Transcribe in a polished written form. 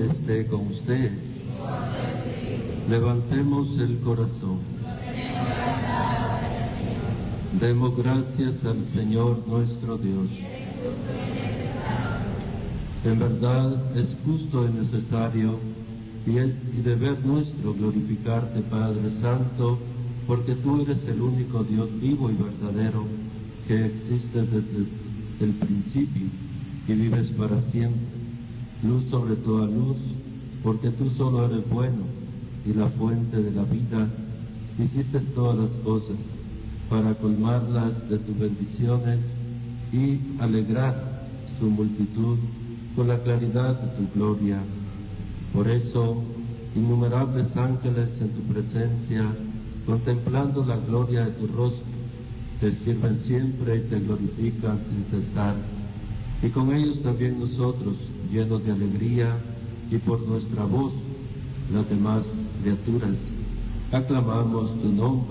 esté con ustedes. Levantemos el corazón. Demos gracias al Señor nuestro Dios. En verdad es justo y necesario y deber nuestro glorificarte, Padre Santo, porque tú eres el único Dios vivo y verdadero que existe desde el principio y vives para siempre. Luz sobre toda luz, porque tú solo eres bueno y la fuente de la vida. Hiciste todas las cosas para colmarlas de tus bendiciones y alegrar su multitud con la claridad de tu gloria. Por eso, innumerables ángeles en tu presencia, contemplando la gloria de tu rostro, te sirven siempre y te glorifican sin cesar. Y con ellos también nosotros, llenos de alegría, y por nuestra voz, las demás criaturas, aclamamos tu nombre.